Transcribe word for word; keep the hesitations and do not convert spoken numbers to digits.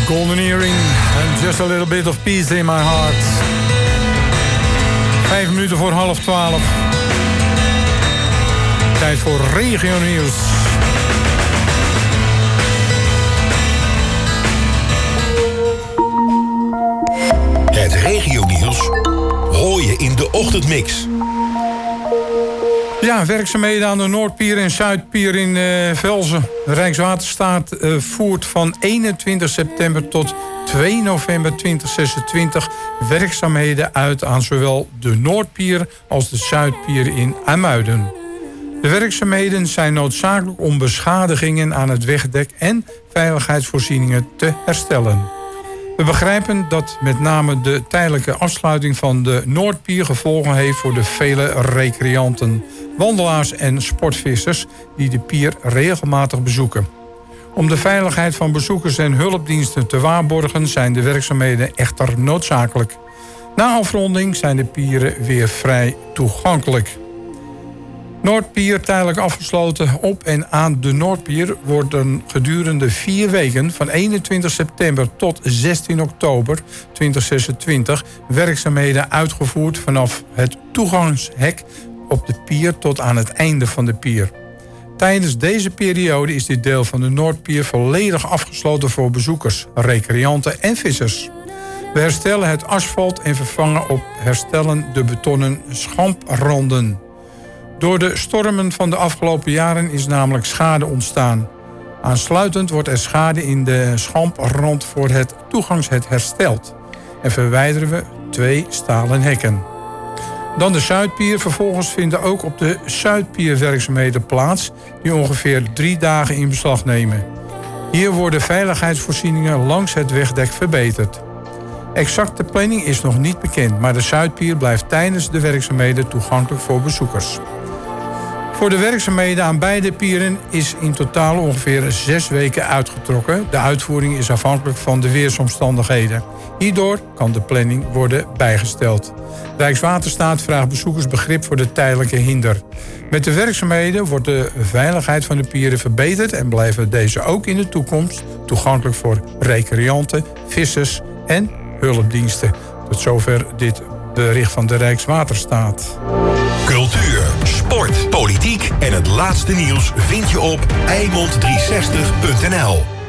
Golden Earring and Just a Little Bit of Peace in My Heart. Vijf minuten voor half twaalf. Tijd voor Regio Nieuws. Het Regio Nieuws hoor je in de ochtendmix. Ja, werkzaamheden aan de Noordpier en Zuidpier in uh, Velzen. De Rijkswaterstaat uh, voert van eenentwintig september tot twee november tweeduizend zesentwintig... werkzaamheden uit aan zowel de Noordpier als de Zuidpier in IJmuiden. De werkzaamheden zijn noodzakelijk om beschadigingen aan het wegdek en veiligheidsvoorzieningen te herstellen. We begrijpen dat met name de tijdelijke afsluiting van de Noordpier gevolgen heeft voor de vele recreanten, wandelaars en sportvissers die de pier regelmatig bezoeken. Om de veiligheid van bezoekers en hulpdiensten te waarborgen zijn de werkzaamheden echter noodzakelijk. Na afronding zijn de pieren weer vrij toegankelijk. Noordpier tijdelijk afgesloten. Op en aan de Noordpier worden gedurende vier weken van eenentwintig september tot zestien oktober tweeduizend zesentwintig werkzaamheden uitgevoerd vanaf het toegangshek op de pier tot aan het einde van de pier. Tijdens deze periode is dit deel van de Noordpier volledig afgesloten voor bezoekers, recreanten en vissers. We herstellen het asfalt en vervangen op herstellen de betonnen schampranden. Door de stormen van de afgelopen jaren is namelijk schade ontstaan. Aansluitend wordt er schade in de schamprand voor het toegangshek hersteld. En verwijderen we twee stalen hekken. Dan de Zuidpier. Vervolgens vinden ook op de Zuidpier werkzaamheden plaats die ongeveer drie dagen in beslag nemen. Hier worden veiligheidsvoorzieningen langs het wegdek verbeterd. Exacte planning is nog niet bekend, maar de Zuidpier blijft tijdens de werkzaamheden toegankelijk voor bezoekers. Voor de werkzaamheden aan beide pieren is in totaal ongeveer zes weken uitgetrokken. De uitvoering is afhankelijk van de weersomstandigheden. Hierdoor kan de planning worden bijgesteld. Rijkswaterstaat vraagt bezoekers begrip voor de tijdelijke hinder. Met de werkzaamheden wordt de veiligheid van de pieren verbeterd en blijven deze ook in de toekomst toegankelijk voor recreanten, vissers en hulpdiensten. Tot zover dit bericht van de Rijkswaterstaat. Cultuur, sport, politiek en het laatste nieuws vind je op Eimond driehonderdzestig punt n l.